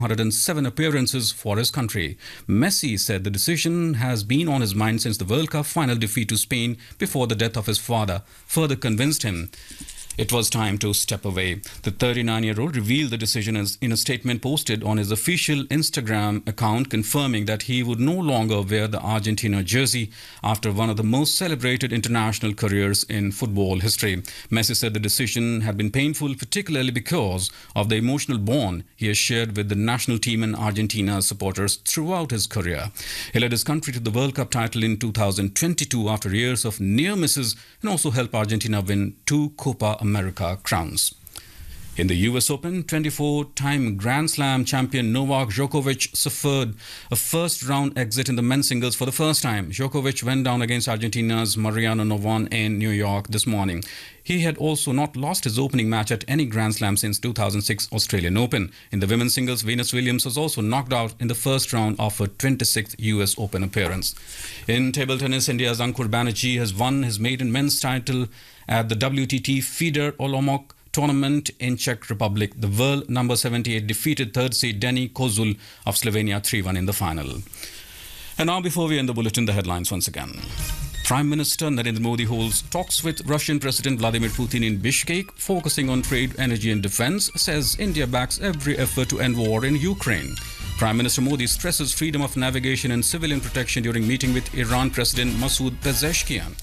107 appearances for his country. Messi said the decision has been on his mind since the World Cup final defeat to Spain before the death of his father further convinced him it was time to step away. The 39-year-old revealed the decision in a statement posted on his official Instagram account, confirming that he would no longer wear the Argentina jersey after one of the most celebrated international careers in football history. Messi said the decision had been painful, particularly because of the emotional bond he has shared with the national team and Argentina supporters throughout his career. He led his country to the World Cup title in 2022 after years of near misses and also helped Argentina win 2 Copa America crowns. In the US Open, 24-time Grand Slam champion Novak Djokovic suffered a first-round exit in the men's singles for the first time. Djokovic went down against Argentina's Mariano Navon in New York this morning. He had also not lost his opening match at any Grand Slam since 2006 Australian Open. In the women's singles, Venus Williams was also knocked out in the first round of her 26th US Open appearance. In table tennis, India's Ankur Banerjee has won his maiden men's title at the WTT FIDE Olomouc tournament in Czech Republic. The world number 78 defeated third seed Denis Kozul of Slovenia 3-1 in the final. And now, before we end the bulletin, the headlines once again. Prime Minister Narendra Modi holds talks with Russian President Vladimir Putin in Bishkek, focusing on trade, energy and defense, says India backs every effort to end war in Ukraine. Prime Minister Modi stresses freedom of navigation and civilian protection during meeting with Iran President Masoud Pezeshkian.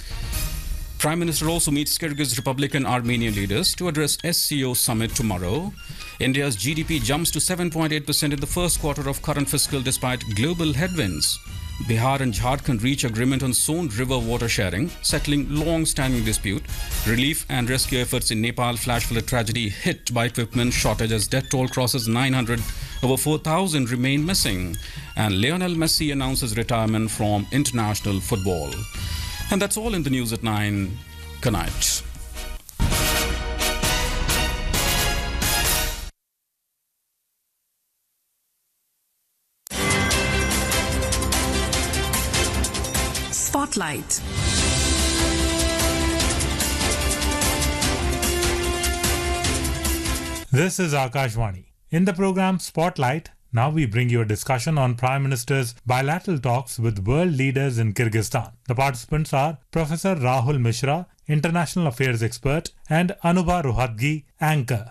Prime Minister also meets Kyrgyz Republic and Armenian leaders to address SCO summit tomorrow. India's GDP jumps to 7.8% in the first quarter of current fiscal despite global headwinds. Bihar and Jharkhand reach agreement on Son River water sharing, settling long-standing dispute. Relief and rescue efforts in Nepal flash flood tragedy hit by equipment shortage as death toll crosses 900. Over 4,000 remain missing. And Lionel Messi announces retirement from international football. And that's all in the news at 9. Good night. Spotlight. This is Akashvani. In the program Spotlight, now we bring you a discussion on Prime Minister's bilateral talks with world leaders in Kyrgyzstan. The participants are Professor Rahul Mishra, International Affairs expert, and Anubha Rohatgi, anchor.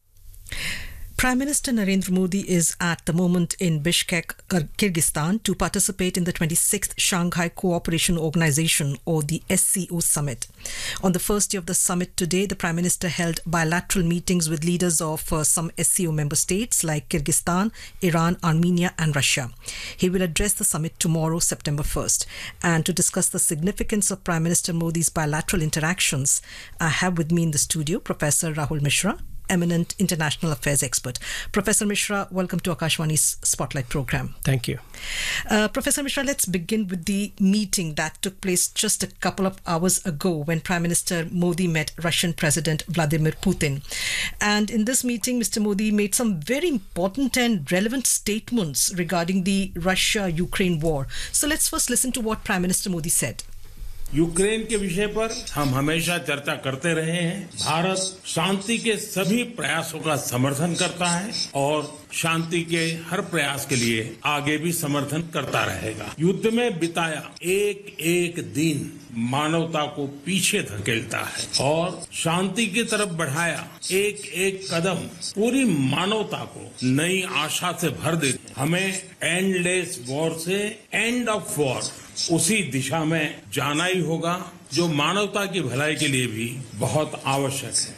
Prime Minister Narendra Modi is at the moment in Bishkek, Kyrgyzstan, to participate in the 26th Shanghai Cooperation Organization, or the SCO summit. On the first day of the summit today, the Prime Minister held bilateral meetings with leaders of some SCO member states like Kyrgyzstan, Iran, Armenia and Russia. He will address the summit tomorrow, September 1st. And to discuss the significance of Prime Minister Modi's bilateral interactions, I have with me in the studio Professor Rahul Mishra, eminent international affairs expert. Professor Mishra, welcome to Akashvani's Spotlight program. Thank you. Professor Mishra, let's begin with the meeting that took place just a couple of hours ago when Prime Minister Modi met Russian President Vladimir Putin. And in this meeting, Mr. Modi made some very important and relevant statements regarding the Russia-Ukraine war. So let's first listen to what Prime Minister Modi said. Ukraine के विषय पर हम हमेशा चर्चा करते रहे हैं। भारत शांति के सभी प्रयासों का समर्थन करता है और शांति के हर प्रयास के लिए आगे भी समर्थन करता रहेगा। युद्ध में बिताया एक एक दिन मानवता को पीछे धकेलता है और शांति की तरफ बढ़ाया एक एक कदम पूरी मानवता को नई आशा से भर देते। हमें एंडलेस वॉर से एंड ऑफ वॉर उसी दिशा में जाना ही होगा जो मानवता की भलाई के लिए भी बहुत आवश्यक है।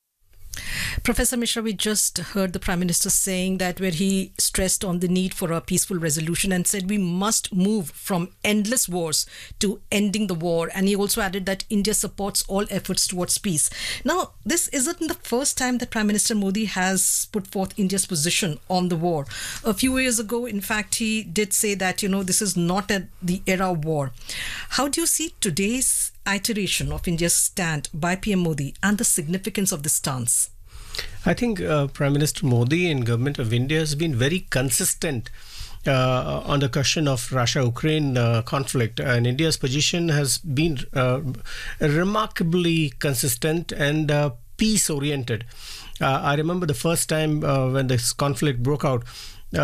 Professor Mishra, we just heard the Prime Minister saying that, where he stressed on the need for a peaceful resolution and said we must move from endless wars to ending the war. And he also added that India supports all efforts towards peace. Now, this isn't the first time that Prime Minister Modi has put forth India's position on the war. A few years ago, in fact, he did say that, this is not the era of war. How do you see today's iteration of India's stand by PM Modi and the significance of this stance? I think Prime Minister Modi and Government of India has been very consistent on the question of Russia-Ukraine conflict, and India's position has been remarkably consistent and peace-oriented. I remember the first time when this conflict broke out,